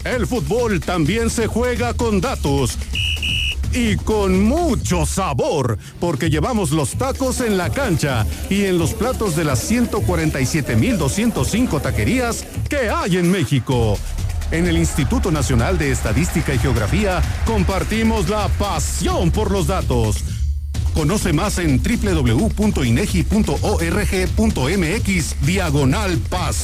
El fútbol también se juega con datos. Y con mucho sabor, porque llevamos los tacos en la cancha y en los platos de las 147,205 taquerías que hay en México. En el Instituto Nacional de Estadística y Geografía compartimos la pasión por los datos. Conoce más en www.inegi.org.mx/paz.